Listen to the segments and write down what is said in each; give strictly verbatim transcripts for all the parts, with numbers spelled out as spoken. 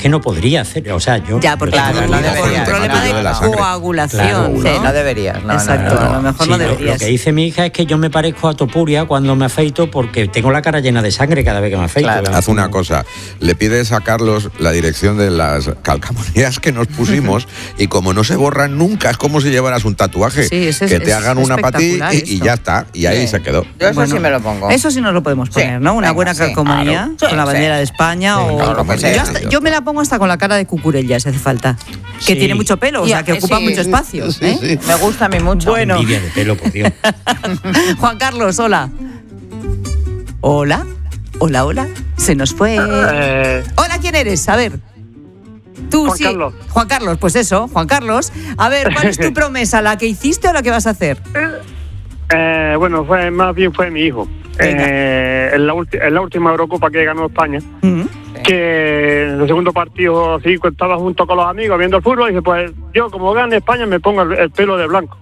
que no podría hacer, o sea, yo... Ya, porque Claro, tú no tienes debería, un problema de de la sangre. coagulación. Claro, ¿no? Sí, no deberías. No, Exacto, no, no, no. a lo mejor Sí, no lo, deberías. lo que dice mi hija es que yo me parezco a Topuria cuando me afeito porque tengo la cara llena de sangre cada vez que me afeito. Claro. Haz una cosa, le pides a Carlos la dirección de las calcamonías que nos pusimos y como no se borran nunca, es como si llevaras un tatuaje, Sí, ese es- que te es hagan una para ti espectacular y, y esto. ya está, y ahí Sí. se quedó. Yo eso Bueno, sí me lo pongo. Eso sí nos lo podemos Sí, poner, ¿no? Una venga, buena sí, calcomanía claro. con la Sí, bandera sí. de España Sí, o no, lo que yo, sea, hasta- yo- yo me la pongo hasta con la cara de cucurella si hace falta, que Sí. tiene mucho pelo, o Y sea, a- que ocupa sí, mucho sí, espacio. sí, ¿eh? sí. Me gusta a mí mucho. Bueno. Envidia de pelo, por Dios. Juan Carlos, hola. Hola, hola, hola. Se nos fue. Eh, Hola, ¿quién eres? A ver. Tú Juan sí. Carlos. Juan Carlos, pues eso, Juan Carlos. A ver, ¿cuál es tu promesa? ¿La que hiciste o la que vas a hacer? eh, bueno, fue más bien fue mi hijo. Venga. Eh, en, la ulti- en la última Eurocopa que ganó España, Mm. que en el segundo partido así estaba junto con los amigos viendo el fútbol y dice, pues yo como gane España me pongo el, el pelo de blanco.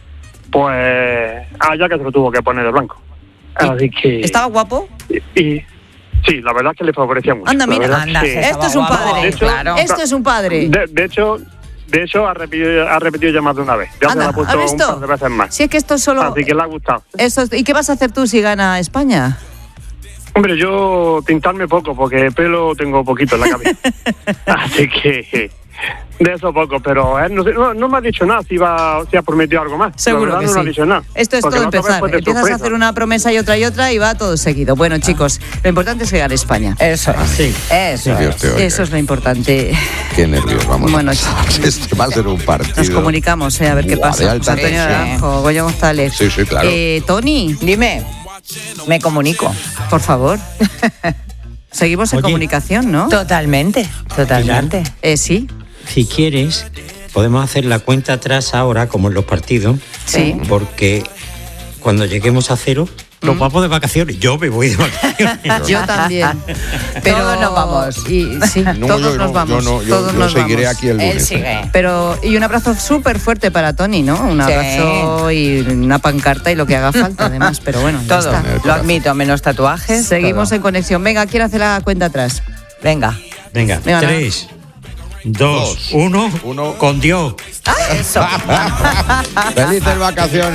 Pues allá que se lo tuvo que poner de blanco. Así que... ¿Estaba guapo? Y, y- sí, la verdad es que le favorecía mucho. Anda, La mira, verdad anda, que- sí. Esto es un Estaba guapo, padre. de hecho, claro. Esto es un padre. De, de hecho, de hecho ha repetido, ha repetido ya más de una vez. Ya Anda, se la ha ¿has puesto un visto? par de veces más. Si es que esto es solo... Así que le ha gustado. Eso es- ¿Y qué vas a hacer tú si gana España? Hombre, yo pintarme poco, porque pelo tengo poquito en la cabeza. Así que de eso poco, pero él no, sé- no, no me ha dicho nada si, va, si ha prometido algo más. Seguro la verdad que no sí. me ha dicho nada. Esto es Porque todo la otra vez empezar. fue de Empiezas a sorpresa. hacer una promesa y otra y otra y va todo seguido. Bueno, chicos, lo importante es que gane España. Eso es. Sí. Eso Dios es. te oiga. Eso es lo importante. Qué nervios, vamos. Bueno, Este va a ser un partido. Nos comunicamos, eh, a ver qué Buah, pasa. de alta José Antonio tensión. Naranjo, Goyo González. Sí, sí, claro. Eh, Tony, Dime, me comunico. por favor. Seguimos en Oye. comunicación, ¿no? Totalmente, totalmente. Eh, sí, Si quieres, podemos hacer la cuenta atrás ahora, como en los partidos, sí. porque cuando lleguemos a cero, nos vamos de vacaciones. Yo me voy de vacaciones. Yo también. Todos nos vamos. Y, sí, No, todos yo no, nos vamos. Yo, no, yo, todos yo nos seguiré vamos. aquí el lunes. Él sigue. Pero, y un abrazo súper fuerte para Tony, ¿no? Un Sí. abrazo y una pancarta y lo que haga falta, además. Pero bueno, ya Todo, está. lo admito, menos tatuajes. Seguimos todo. en conexión. Venga, ¿quién hace la cuenta atrás? Venga. Venga, Venga, tres, dos, Dos, uno, uno. con Dios. Eso. Felices vacaciones.